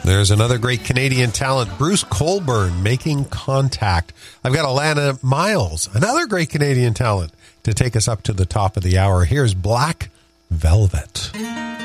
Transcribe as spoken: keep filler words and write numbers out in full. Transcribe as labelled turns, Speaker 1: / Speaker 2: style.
Speaker 1: There's another great Canadian talent, Bruce Colburn, Making Contact. I've got Alana Miles, another great Canadian talent, to take us up to the top of the hour. Here's Black Velvet.